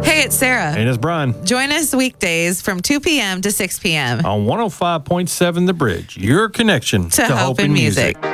Hey, it's Sarah. And it's Brian. Join us weekdays from 2 p.m. to 6 p.m. On 105.7 The Bridge, your connection to Hope and Music.